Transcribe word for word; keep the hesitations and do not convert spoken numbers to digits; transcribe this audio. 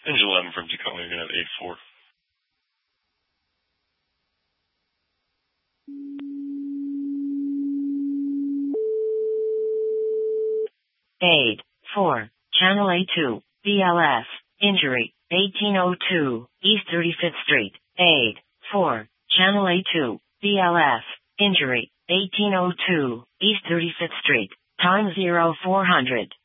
Engine eleven from Tacoma, you're going to have eight four. eight four, Channel A two, B L S, injury, eighteen oh two, East thirty-fifth Street, eight four, Channel A two, B L S, injury, eighteen oh two, East thirty-fifth Street, time zero four hundred.